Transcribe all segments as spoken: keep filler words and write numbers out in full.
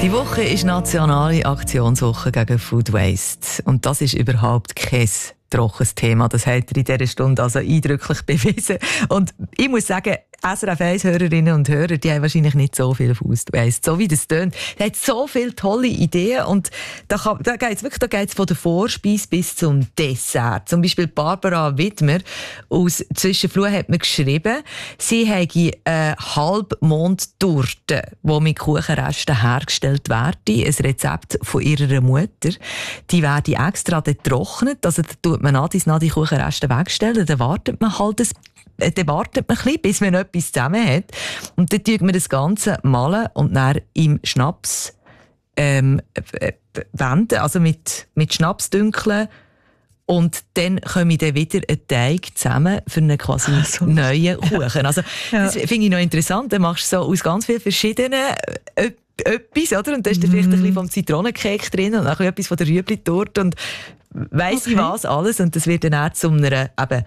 Die Woche ist nationale Aktionswoche gegen Food Waste. Und das ist überhaupt kein trockenes Thema. Das hat er in dieser Stunde also eindrücklich bewiesen. Und ich muss sagen, S R F eins Hörerinnen und Hörer, die haben wahrscheinlich nicht so viel Food Waste. So wie das tönt. Er hat so viele tolle Ideen. Und da, kann, da geht es wirklich da geht's von der Vorspeise bis zum Dessert. Zum Beispiel Barbara Widmer aus Zwischenfluh hat mir geschrieben, sie habe eine Halbmondtorte, die mit Kuchenresten hergestellt werde. Ein Rezept von ihrer Mutter. Die werde extra getrocknet. Also da tut man an die Kuchenreste wegstellen. Dann wartet man halt ein Dann wartet man ein bisschen, bis man etwas zusammen hat. Und dann tut man das Ganze malen und dann im Schnaps ähm, wenden, also mit, mit Schnaps dünkeln. Und dann komme ich dann wieder einen Teig zusammen für einen quasi so. neuen Kuchen. Also, ja. Das finde ich noch interessant. Dann machst du so aus ganz vielen verschiedenen äh, etwas, oder? Und da ist dann mm. vielleicht ein bisschen vom Zitronencake drin und dann etwas von der Rüebli-Torte und weiss okay. ich was alles. Und das wird dann auch zu einer eben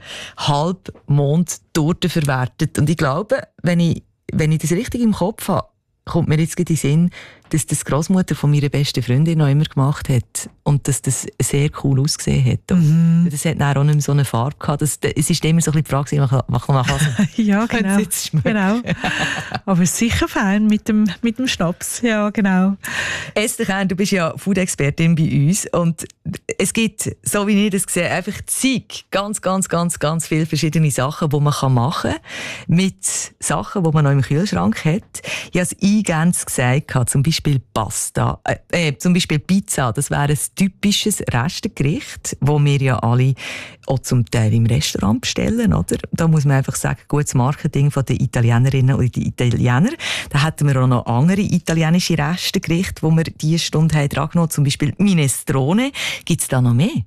Halbmond-Torte verwertet. Und ich glaube, wenn ich, wenn ich das richtig im Kopf habe, kommt mir jetzt gerade in den Sinn, dass das die Grossmutter von meiner besten Freundin noch immer gemacht hat und dass das sehr cool ausgesehen hat. Mhm. Das hat dann auch nicht mehr so eine Farbe gehabt. Das, es ist immer so ein bisschen die Frage, was man kann. Ja, genau. genau. Aber sicher fein mit dem, mit dem Schnaps. Ja, genau. Esther Kern, du bist ja Food-Expertin bei uns und es gibt, so wie ich das sehe, einfach zig, ganz, ganz, ganz, ganz viele verschiedene Sachen, die man machen kann mit Sachen, die man noch im Kühlschrank hat. Ich habe es eingangs gesagt, zum Beispiel Beispiel Pasta, äh, zum Beispiel Pizza, das wäre ein typisches Restengericht, das wir ja alle auch zum Teil im Restaurant bestellen, oder? Da muss man einfach sagen, gutes Marketing von den Italienerinnen und den Italienern. Da hätten wir auch noch andere italienische Restengerichte, die wir diese Stunde haben dran genommen, zum Beispiel Minestrone. Gibt es da noch mehr?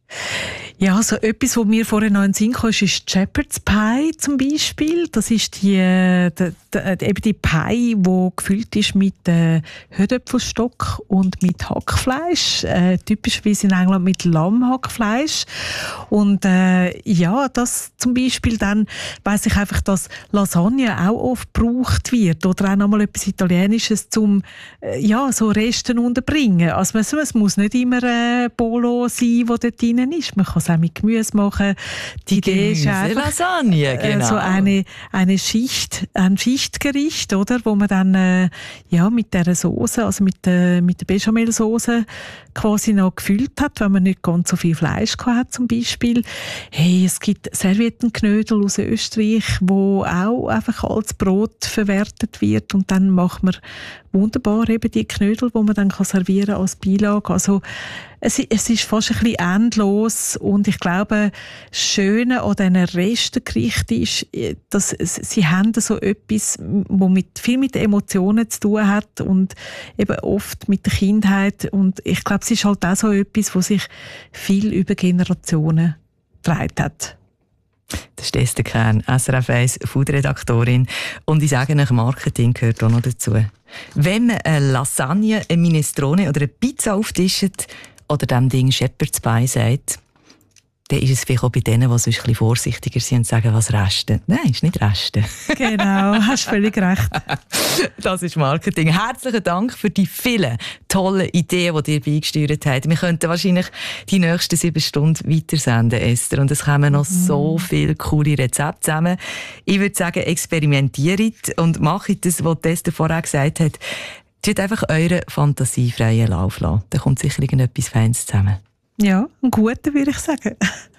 Ja, also etwas, was mir vorhin noch in den Sinn kam, ist Shepherd's Pie zum Beispiel. Das ist die, die, die, eben die Pie, die gefüllt ist mit äh, Hühnerapfelstock und mit Hackfleisch. Äh, typischerweise in England mit Lammhackfleisch. Und äh, ja, das zum Beispiel dann weiss ich einfach, dass Lasagne auch oft gebraucht wird. Oder auch nochmal etwas Italienisches zum äh, ja, so Resten unterbringen. Also es, es muss nicht immer äh, Bolo sein, wo dort drin ist. Man kann es auch mit Gemüse machen. Die, die Idee ist einfach Lasagne, genau. äh, so eine, eine Schicht, ein Schichtgericht, oder? Wo man dann äh, ja, mit dieser Soße, also mit, äh, mit der Bechamelsoße quasi noch gefüllt hat, wenn man nicht ganz so viel Fleisch hat zum Beispiel. Hey, es gibt Serviettenknödel aus Österreich, wo auch einfach als Brot verwertet wird und dann macht man wunderbar eben die Knödel, die man dann kann servieren als Beilage. Also es, es ist fast ein bisschen endlos und ich glaube, das Schöne an diesen Restengerichten ist, dass sie haben so etwas, das mit, viel mit Emotionen zu tun hat und eben oft mit der Kindheit und ich glaube, es ist halt auch so etwas, was sich viel über Generationen getragen hat. Das ist Esther Kern, S R F eins Food-Redaktorin. Und ich sage euch, Marketing gehört auch noch dazu. Wenn man eine Lasagne, eine Minestrone oder eine Pizza auftischt oder dem Ding Shepherd's Pie sagt, dann ist es vielleicht auch bei denen, die sonst ein bisschen vorsichtiger sind und sagen, was Resten. Nein, ist nicht Resten. Genau, hast völlig recht. Das ist Marketing. Herzlichen Dank für die vielen tollen Ideen, die ihr beigesteuert habt. Wir könnten wahrscheinlich die nächsten sieben Stunden weitersenden, Esther. Und es kommen noch mm. so viele coole Rezepte zusammen. Ich würde sagen, experimentiert und macht das, was Esther vorher gesagt hat. Tut einfach eure Fantasie freien Lauf lassen. Da kommt sicher irgendetwas Feines zusammen. Ja, ein guter, würde ich sagen.